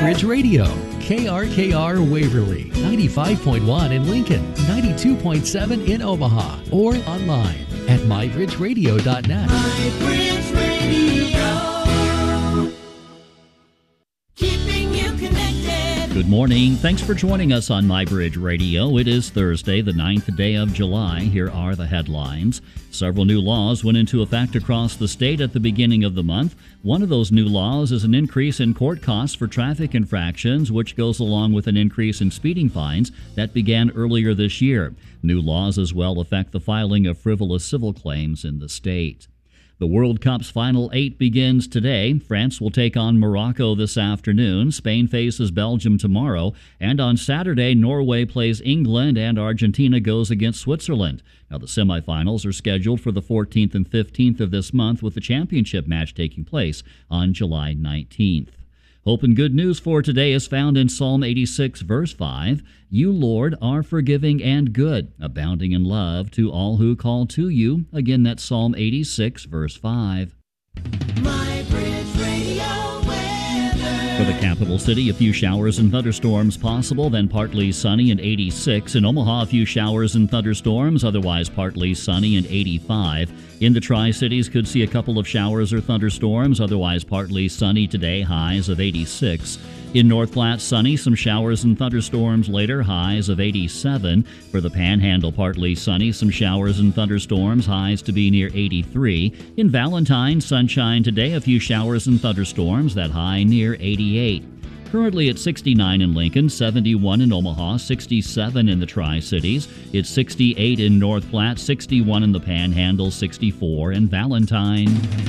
MyBridge Radio, KRKR Waverly, 95.1 in Lincoln, 92.7 in Omaha, or online at mybridgeradio.net. MyBridge Radio. Keeping you connected. Good morning. Thanks for joining us on MyBridge Radio. It is Thursday, the 9th day of July. Here are the headlines. Several new laws went into effect across the state at the beginning of the month. One of those new laws is an increase in court costs for traffic infractions, which goes along with an increase in speeding fines that began earlier this year. New laws as well affect the filing of frivolous civil claims in the state. The World Cup's Final 8 begins today. France will take on Morocco this afternoon. Spain faces Belgium tomorrow. And on Saturday, Norway plays England and Argentina goes against Switzerland. Now, the semifinals are scheduled for the 14th and 15th of this month, with the championship match taking place on July 19th. Hope and good news for today is found in Psalm 86, verse 5. You, Lord, are forgiving and good, abounding in love to all who call to you. Again, that's Psalm 86, verse 5. MyBridge Radio weather. For the capital city, a few showers and thunderstorms possible, then partly sunny and 86. In Omaha, a few showers and thunderstorms, otherwise partly sunny and 85. In the Tri-Cities, could see a couple of showers or thunderstorms, otherwise partly sunny today, highs of 86. In North Platte, sunny, some showers and thunderstorms later, highs of 87. For the Panhandle, partly sunny, some showers and thunderstorms, highs to be near 83. In Valentine, sunshine today, a few showers and thunderstorms, that high near 88. Currently at 69 in Lincoln, 71 in Omaha, 67 in the Tri-Cities. It's 68 in North Platte, 61 in the Panhandle, 64 in Valentine.